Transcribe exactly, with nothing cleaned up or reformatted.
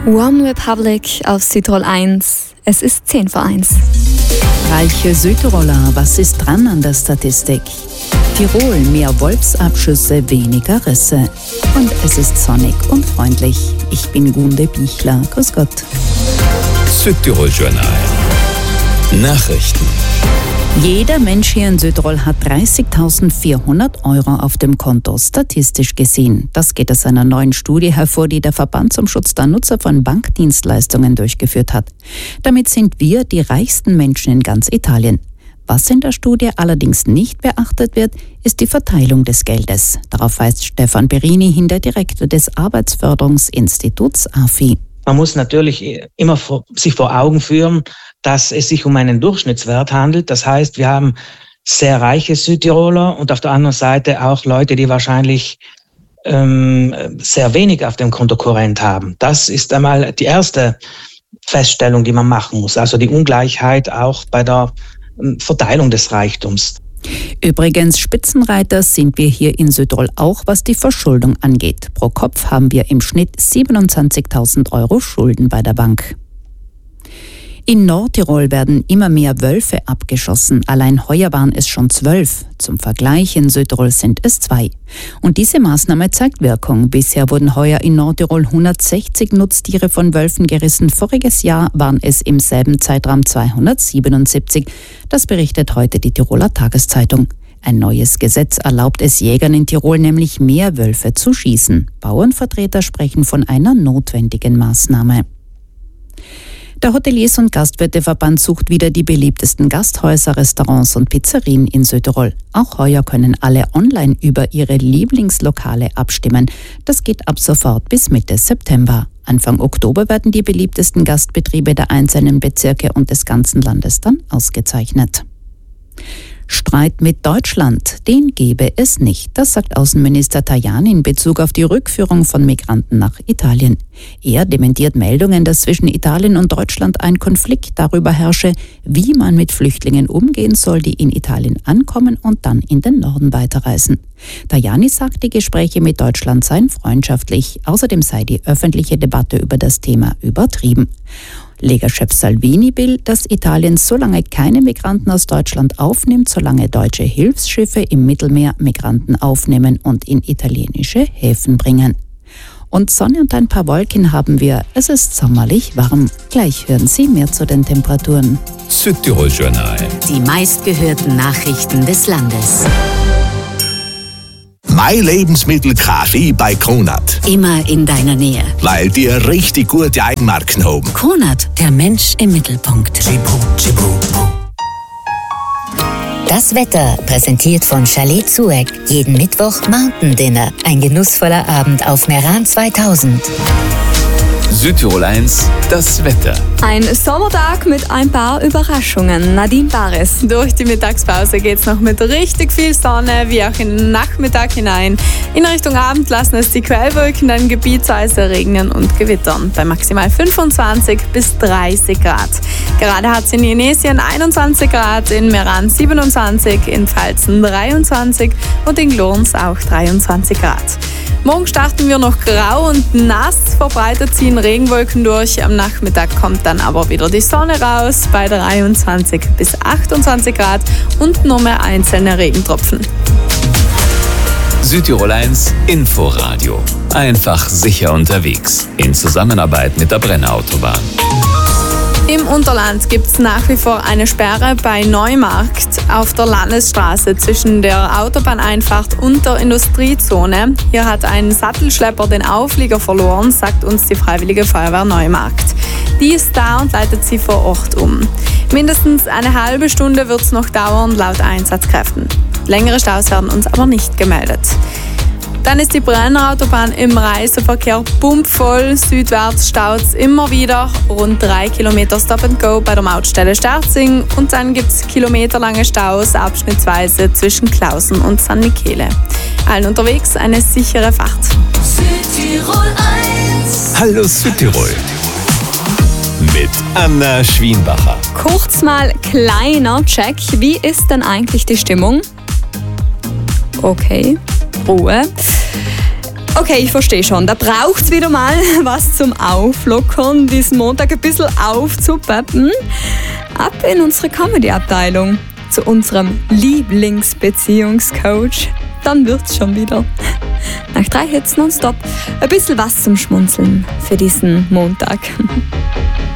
One Republic auf Südtirol eins. Es ist zehn vor eins. Reiche Südtiroler, was ist dran an der Statistik? Tirol, mehr Wolfsabschüsse, weniger Risse. Und es ist sonnig und freundlich. Ich bin Gunde Bichler. Grüß Gott. Südtirol Journal. Nachrichten. Jeder Mensch hier in Südtirol hat dreißigtausendvierhundert Euro auf dem Konto, statistisch gesehen. Das geht aus einer neuen Studie hervor, die der Verband zum Schutz der Nutzer von Bankdienstleistungen durchgeführt hat. Damit sind wir die reichsten Menschen in ganz Italien. Was in der Studie allerdings nicht beachtet wird, ist die Verteilung des Geldes. Darauf weist Stefan Perini hin, der Direktor des Arbeitsförderungsinstituts A F I. Man muss natürlich immer vor, sich vor Augen führen, dass es sich um einen Durchschnittswert handelt. Das heißt, wir haben sehr reiche Südtiroler und auf der anderen Seite auch Leute, die wahrscheinlich ähm, sehr wenig auf dem Konto Korrent haben. Das ist einmal die erste Feststellung, die man machen muss. Also die Ungleichheit auch bei der ähm, Verteilung des Reichtums. Übrigens, Spitzenreiter sind wir hier in Südtirol auch, was die Verschuldung angeht. Pro Kopf haben wir im Schnitt siebenundzwanzigtausend Euro Schulden bei der Bank. In Nordtirol werden immer mehr Wölfe abgeschossen. Allein heuer waren es schon zwölf. Zum Vergleich, in Südtirol sind es zwei. Und diese Maßnahme zeigt Wirkung. Bisher wurden heuer in Nordtirol hundertsechzig Nutztiere von Wölfen gerissen. Voriges Jahr waren es im selben Zeitraum zweihundertsiebenundsiebzig. Das berichtet heute die Tiroler Tageszeitung. Ein neues Gesetz erlaubt es Jägern in Tirol nämlich, mehr Wölfe zu schießen. Bauernvertreter sprechen von einer notwendigen Maßnahme. Der Hoteliers- und Gastwirteverband sucht wieder die beliebtesten Gasthäuser, Restaurants und Pizzerien in Südtirol. Auch heuer können alle online über ihre Lieblingslokale abstimmen. Das geht ab sofort bis Mitte September. Anfang Oktober werden die beliebtesten Gastbetriebe der einzelnen Bezirke und des ganzen Landes dann ausgezeichnet. Streit mit Deutschland, den gebe es nicht. Das sagt Außenminister Tajani in Bezug auf die Rückführung von Migranten nach Italien. Er dementiert Meldungen, dass zwischen Italien und Deutschland ein Konflikt darüber herrsche, wie man mit Flüchtlingen umgehen soll, die in Italien ankommen und dann in den Norden weiterreisen. Tajani sagt, die Gespräche mit Deutschland seien freundschaftlich. Außerdem sei die öffentliche Debatte über das Thema übertrieben. Lega-Chef Salvini will, dass Italien so lange keine Migranten aus Deutschland aufnimmt, solange deutsche Hilfsschiffe im Mittelmeer Migranten aufnehmen und in italienische Häfen bringen. Und Sonne und ein paar Wolken haben wir. Es ist sommerlich warm. Gleich hören Sie mehr zu den Temperaturen. Südtirol Journal. Die meistgehörten Nachrichten des Landes. Mein Lebensmittel Kaffee bei Kronat. Immer in deiner Nähe. Weil die richtig gute Eigenmarken haben. Kronat, der Mensch im Mittelpunkt. Das Wetter, präsentiert von Chalet Zueck. Jeden Mittwoch Mountain Dinner. Ein genussvoller Abend auf Meran zweitausend. Südtirol eins, das Wetter. Ein Sommertag mit ein paar Überraschungen. Nadine Bares. Durch die Mittagspause geht es noch mit richtig viel Sonne, wie auch in den Nachmittag hinein. In Richtung Abend lassen es die Quellwolken dann gebietsweise regnen und gewittern. Bei maximal fünfundzwanzig bis dreißig Grad. Gerade hat es in Jenesien einundzwanzig Grad, in Meran siebenundzwanzig, in Pfalzen dreiundzwanzig und in Glurns auch dreiundzwanzig Grad. Morgen starten wir noch grau und nass, verbreitet ziehen Regenwolken durch. Am Nachmittag kommt dann aber wieder die Sonne raus bei dreiundzwanzig bis achtundzwanzig Grad und nur mehr einzelne Regentropfen. Südtirol eins Inforadio. Einfach sicher unterwegs. In Zusammenarbeit mit der Brenner Autobahn. Im Unterland gibt es nach wie vor eine Sperre bei Neumarkt auf der Landesstraße zwischen der Autobahneinfahrt und der Industriezone. Hier hat ein Sattelschlepper den Auflieger verloren, sagt uns die Freiwillige Feuerwehr Neumarkt. Die ist da und leitet sie vor Ort um. Mindestens eine halbe Stunde wird es noch dauern, laut Einsatzkräften. Längere Staus werden uns aber nicht gemeldet. Dann ist die Brenner Autobahn im Reiseverkehr pumpvoll. Südwärts staut es immer wieder. Rund drei Kilometer Stop and Go bei der Mautstelle Sterzing. Und dann gibt es kilometerlange Staus abschnittsweise zwischen Klausen und San Michele. Allen unterwegs eine sichere Fahrt. Südtirol eins. Hallo Südtirol. Mit Anna Schwienbacher. Kurz mal kleiner Check. Wie ist denn eigentlich die Stimmung? Okay, Ruhe. Okay, ich verstehe schon. Da braucht es wieder mal was zum Auflockern, diesen Montag ein bisschen aufzupeppen. Ab in unsere Comedy-Abteilung zu unserem Lieblingsbeziehungscoach. Dann wird's schon wieder. Nach drei Hits nonstop. Ein bisschen was zum Schmunzeln für diesen Montag.